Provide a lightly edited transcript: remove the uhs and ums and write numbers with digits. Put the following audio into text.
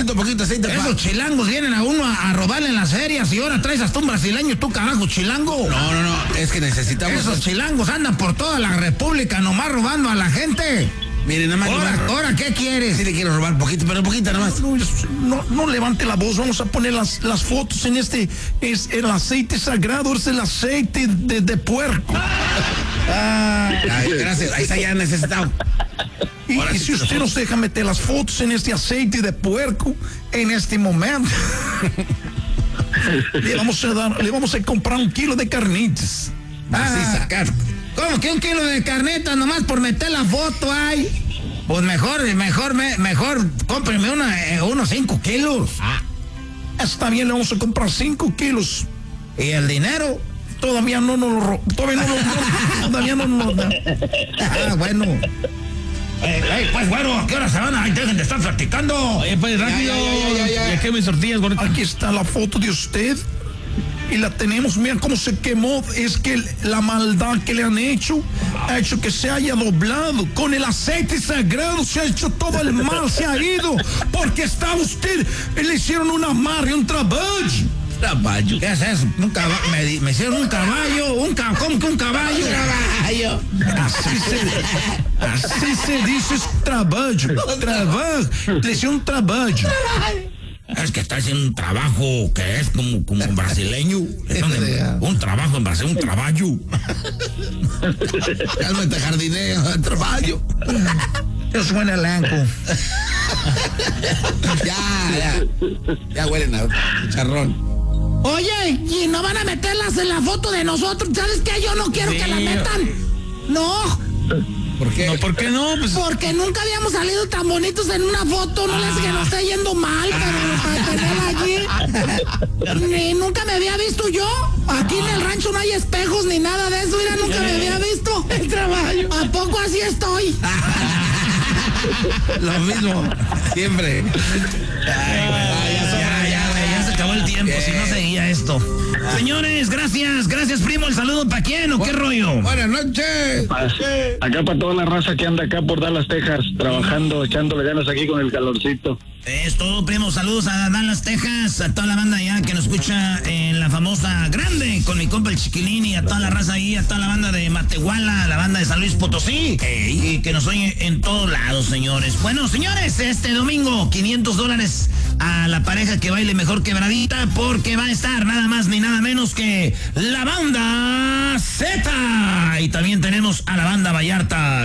poquito aceite. Esos chilangos vienen a uno a robarle en las ferias y ahora traes hasta un brasileño, tú carajo, chilango. No, es que necesitamos... Esos chilangos andan por toda la república nomás robando a la gente. Miren, nada más... Ahora, ¿qué quieres? Sí le quiero robar poquito, pero poquito nada más. No levante la voz, vamos a poner las fotos en este, es el aceite sagrado, es el aceite de puerco. Ay, gracias, ahí está ya necesitado. Y si usted nos deja meter las fotos en este aceite de puerco, en este momento, le vamos a comprar 1 kilo de carnitas. Así sacar. ¿Cómo que 1 kilo de carnitas nomás por meter la foto ahí? Pues mejor, cómpreme unos 5 kilos. Está bien, le vamos a comprar 5 kilos. ¿Y el dinero? Todavía no nos lo da. Bueno. Pues bueno, ¿a qué hora se van? Ay, dejen de estar platicando. Oye, pues rápido. Ya que mis tortillas, gordito. Aquí está la foto de usted. Y la tenemos, mira cómo se quemó. Es que la maldad que le han hecho ha hecho que se haya doblado. Con el aceite sagrado se ha hecho todo el mal, se ha ido. Porque está usted, le hicieron un amarre, un trabajo. Caballo. ¿Qué es eso? Me hicieron un caballo. ¿Cómo que un caballo? Caballo. Así se dice trabajo. Le hicieron un trabajo. Es que está haciendo un trabajo que es como brasileño. Un trabajo en Brasil, un trabajo. Cálmate, jardinero, trabajo. Eso suena elenco. Ya huelen a chicharrón. Oye, ¿y no van a meterlas en la foto de nosotros? ¿Sabes qué? Yo no quiero que la metan. No. ¿Por qué? No, ¿por qué no? Pues... Porque nunca habíamos salido tan bonitos en una foto. No les que nos esté yendo mal, pero para tenerla allí. Ni nunca me había visto yo. Aquí en el rancho no hay espejos ni nada de eso. Mira, nunca me había visto. El trabajo. ¿A poco así estoy? Lo mismo, siempre. Ya se acabó el tiempo, si no seguía esto. Señores, gracias primo, el saludo para quién o qué rollo. Buenas noches. Acá para toda la raza que anda acá por Dallas, Texas, trabajando, echándole ganas aquí con el calorcito. Es todo, primo. Saludos a Dallas, Texas, a toda la banda allá que nos escucha en la famosa Grande, con mi compa el Chiquilín, y a toda la raza ahí, a toda la banda de Matehuala, a la banda de San Luis Potosí, y que nos oye en todos lados, señores. Bueno, señores, este domingo, $500 a la pareja que baile mejor quebradita, porque va a estar nada más ni nada menos que la banda Z. Y también tenemos a la banda Vallarta